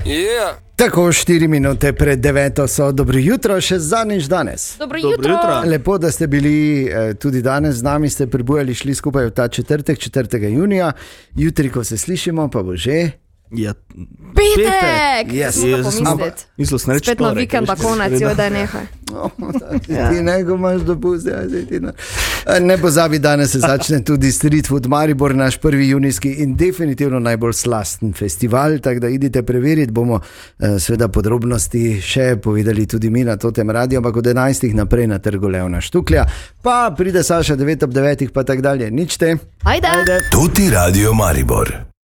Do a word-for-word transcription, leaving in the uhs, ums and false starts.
Yeah. Tako, štiri minute pred deveto so. Dobro jutro, še zadnjič danes. Dobro jutro. Lepo, da ste bili eh, tudi danes z nami, ste pribujali, šli skupaj v ta četrtek, četrtega junija. Jutri, ko se slišimo, pa bo že... Ja, Petek! Yes. Yes. Spet na vikend, pa konec, jo da nehaj. No, ti ne, ko imaš dopust, ja, ti ne. Ne pozabi, danes se začne tudi Street Food Maribor, naš prvi junijski in definitivno najbolj slasten festival, tako da idite preveriti, bomo eh, seveda podrobnosti še povedali tudi mi na Totem Radio, ampak od enajstih naprej na Trgu Leona Štuklja, pa pride Saša devet ob devetih, pa tak dalje, nič te. Ajde! Toti Radio Maribor.